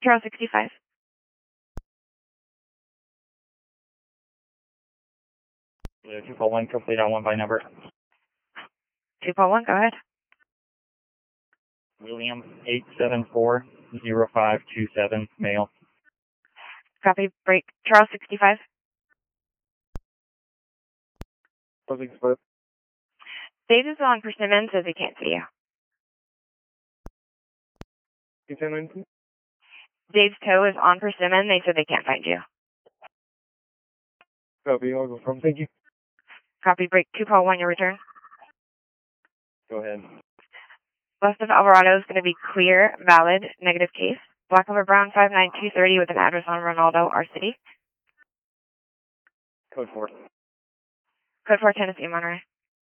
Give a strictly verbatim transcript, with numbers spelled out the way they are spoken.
Charles sixty-five. Yeah, two four one, complete on one by number. two four one, go ahead. William eight seven four zero five two seven, male. Copy, break. Charles sixty-five. Closing split. Dave is on Persimmon, says he can't see you. Continue. Dave's toe is on Persimmon, they said they can't find you. Copy, I'll go from, thank you. Copy, break. two four one, your return. Go ahead. West of Alvarado is going to be clear, valid, negative case. Black over brown five nine two three zero with an address on Ronaldo, our city. Code four. Code four, Tennessee, Monterey.